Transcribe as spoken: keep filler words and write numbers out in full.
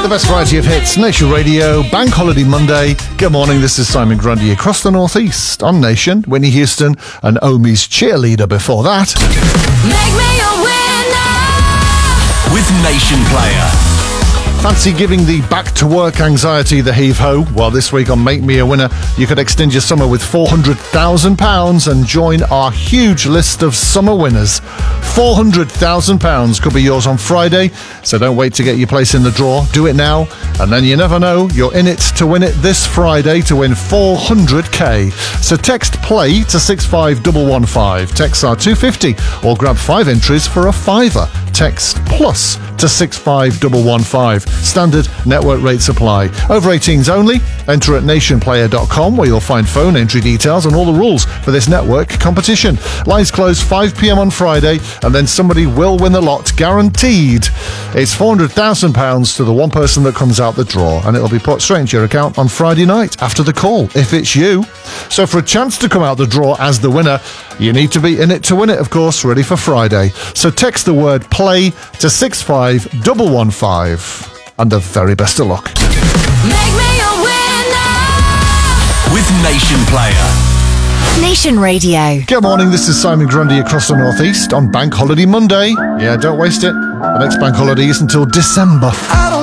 The best variety of hits, Nation Radio, Bank Holiday Monday. Good morning, this is Simon Grundy across the Northeast on Nation. Whitney Houston and Omi's Cheerleader before that. Make me a winner with Nation Player. Fancy giving the back-to-work anxiety the heave-ho? Well, this week on Make Me a Winner, you could extend your summer with four hundred thousand pounds and join our huge list of summer winners. four hundred thousand pounds could be yours on Friday, so don't wait to get your place in the draw. Do it now, and then you never know, you're in it to win it this Friday to win four hundred k. So text PLAY to six five one one five. Texts are two fifty, or grab five entries for a fiver. Text PLUS to six five one one five. Standard network rates apply. Over eighteens only. Enter at nation player dot com, where you'll find phone entry details and all the rules for this network competition. Lines close five p.m. on Friday, and then somebody will win the lot, guaranteed. It's four hundred thousand pounds to the one person that comes out the draw, and it'll be put straight into your account on Friday night after the call, if it's you. So for a chance to come out the draw as the winner, you need to be in it to win it, of course, ready for Friday. So text the word PLAY to six five one one five. And the very best of luck. Make me a winner with Nation Player. Nation Radio. Good morning, this is Simon Grundy across the Northeast on Bank Holiday Monday. Yeah, don't waste it. The next bank holiday is until December. I don't